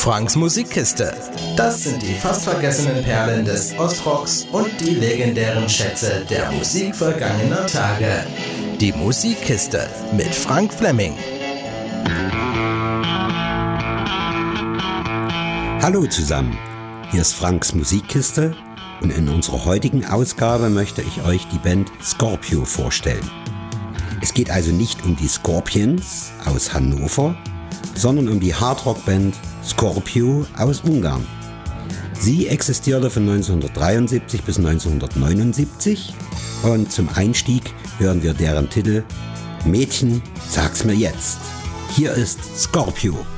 Franks Musikkiste. Das sind die fast vergessenen Perlen des Ostrocks und die legendären Schätze der Musik vergangener Tage. Die Musikkiste mit Frank Fleming. Hallo zusammen, hier ist Franks Musikkiste und in unserer heutigen Ausgabe möchte ich euch die Band Scorpio vorstellen. Es geht also nicht um die Scorpions aus Hannover, sondern um die Hardrock-Band Scorpio aus Ungarn. Sie existierte von 1973 bis 1979 und zum Einstieg hören wir deren Titel Mädchen, sag's mir jetzt. Hier ist Scorpio.